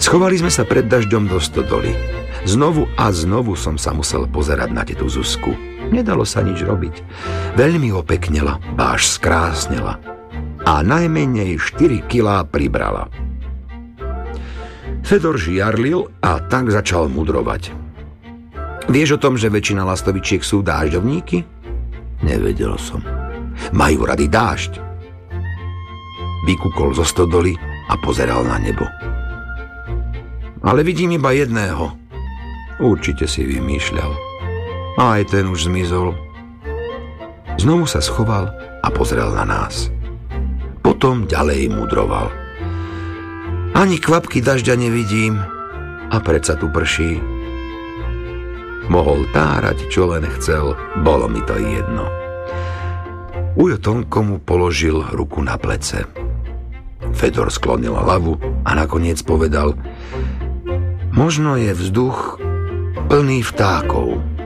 Schovali sme sa pred dažďom do stodoly. Znovu a znovu som sa musel pozerať na tetu Zuzku. Nedalo sa nič robiť. Veľmi opeknela, báž skrásnela. A najmenej 4 kilá pribrala. Fedor žiarlil a tak začal mudrovať. Vieš o tom, že väčšina lastovičiek sú dážďovníky? Nevedel som. Majú rady dážď. Vykúkol zo stodoly a pozeral na nebo. Ale vidím iba jedného. Určite si vymýšľal. A aj ten už zmizol. Znovu sa schoval a pozrel na nás. Potom ďalej mudroval. Ani kvapky dažďa nevidím a predsa tu prší. Mohol tárať, čo len chcel, bolo mi to jedno. Ujo Tonko mu položil ruku na plece. Fedor sklonil hlavu a nakoniec povedal: možno je vzduch plný vtákov.